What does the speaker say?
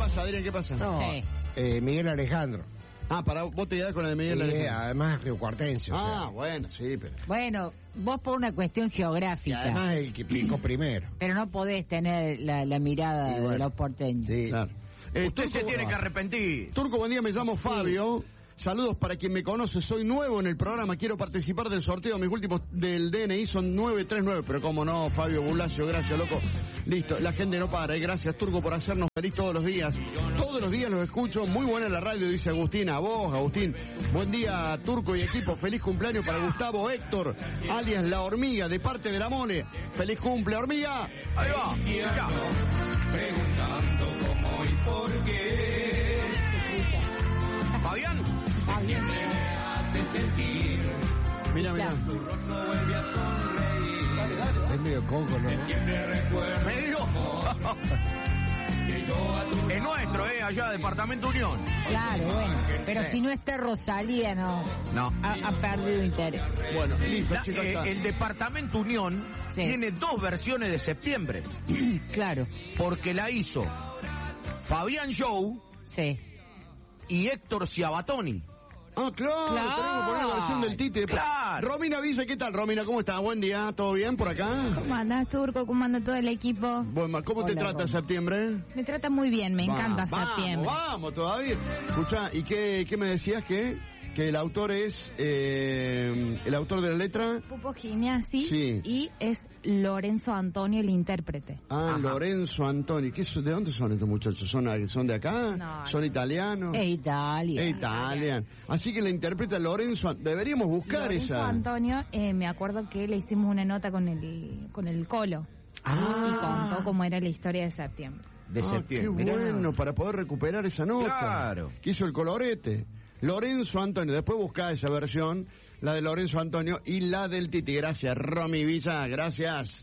pasa, Adrián? ¿Qué pasa? No, Sí. Miguel Alejandro. Ah, para vos te quedás con la de Miguel Y, Alejandro. además Río Cuartense. Bueno, sí, pero... Bueno, vos por una cuestión Y geográfica. además el que picó primero. Pero no podés tener la mirada Y bueno, de los porteños. Sí. Claro. Usted se tiene que arrepentir. Turco, buen día, me llamo Fabio. Saludos para quien me conoce, soy nuevo en el programa, quiero participar del sorteo, mis últimos del DNI son 939, pero cómo no, Fabio Bulacio, gracias, loco. Listo, la gente no para, gracias, Turco, por hacernos feliz todos los días. Todos los días los escucho, muy buena la radio, dice Agustín. A vos, Agustín. Buen día, Turco y equipo, feliz cumpleaños para Gustavo Héctor, alias La Hormiga, de parte de la Mole. Feliz cumple, Hormiga. Ahí va. Escuchá. Preguntando cómo y por qué. Fabián. Mira, mira. Es medio coco, ¿no? Me digo. Es nuestro, allá, Departamento Unión. Claro, bueno. Pero si no está Rosalía, no. No. Ha perdido interés. Bueno, listo, chicos, está. El Departamento Unión Sí. tiene 2 versiones de septiembre. Claro. Porque la hizo Fabián Show Sí. y Héctor Ciabatoni. Ah, claro, Claro. tenemos que poner la versión del Tite. Claro. Romina Villa, ¿qué tal, Romina? ¿Cómo estás? Buen día, ¿todo bien por acá? ¿Cómo andás, Turco? ¿Cómo anda todo el equipo? Bueno, ¿cómo te Hola, trata Roma. septiembre? Me trata muy bien, me encanta septiembre. Vamos, todavía. Escuchá, ¿y qué me decías que el autor es, el autor de la letra? Pupo Gimnasi Sí. y es Lorenzo Antonio, el intérprete. Ah, Ajá. Lorenzo Antoni. ¿De dónde son estos muchachos? ¿Son de acá? No, ¿Son no. italianos? Es Italia. Italian. Así que la interpreta Lorenzo. Deberíamos buscar Lorenzo esa. Antonio, me acuerdo que le hicimos una nota con el Colo y contó cómo era la historia de septiembre. De Qué septiembre. Mirá. bueno, para poder recuperar esa nota. Claro. Que hizo el colorete. Lorenzo Antonio. Después buscá esa versión, la de Lorenzo Antonio y la del Titi. Gracias, Romy Villa. Gracias.